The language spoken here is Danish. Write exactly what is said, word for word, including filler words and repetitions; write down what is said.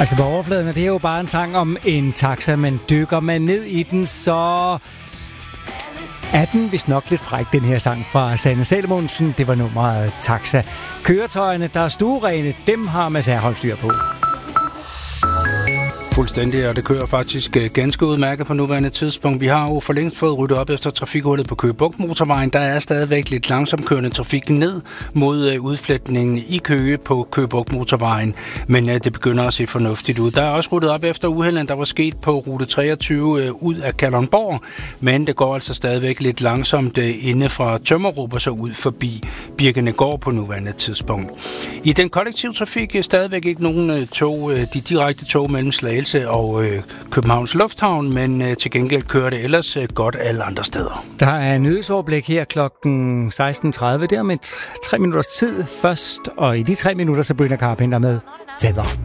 Altså på overfladen er det jo bare en sang om en taxa, men dykker man ned i den, så er den vist nok lidt fræk, den her sang fra Sanne Salomonsen. Det var nummeret Taxa. Køretøjerne, der er stuerene, dem har Mads Herholdt styr på. Fuldstændig, og det kører faktisk ganske udmærket på nuværende tidspunkt. Vi har jo for længst fået ryddet op efter trafikhullet på Køge Bugt Motorvejen. Der er stadigvæk lidt langsomt kørende trafik ned mod udfletningen i Køge på Køge Bugt Motorvejen, men det begynder at se fornuftigt ud. Der er også ryddet op efter uheldet, der var sket på rute treogtyve ud af Kalundborg, men det går altså stadigvæk lidt langsomt inde fra Tømmerrup og så ud forbi Birkenegård på nuværende tidspunkt. I den kollektive trafik er stadigvæk ikke nogen tog, de direkte tog mellem Slagelse og øh, Københavns Lufthavn, men øh, til gengæld kører det ellers øh, godt alle andre steder. Der er nyhedsoverblik her klokken seksten tredive, der med tre minutters tid først, og i de tre minutter så begynder Carpenter med Feather.